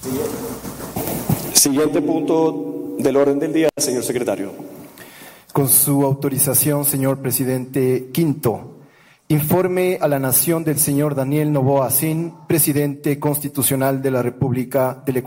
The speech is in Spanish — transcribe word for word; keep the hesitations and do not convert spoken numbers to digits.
Siguiente punto del orden del día, señor secretario. Con su autorización, señor presidente. Quinto, informe a la Nación del señor Daniel Noboa Sin, presidente constitucional de la República del Ecuador.